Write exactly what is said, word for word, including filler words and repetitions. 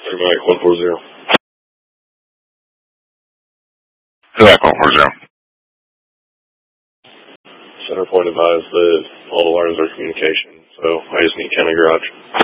Mike one four zero. Mike one four zero. Center point advised that all the wires are communication, so I just need county garage.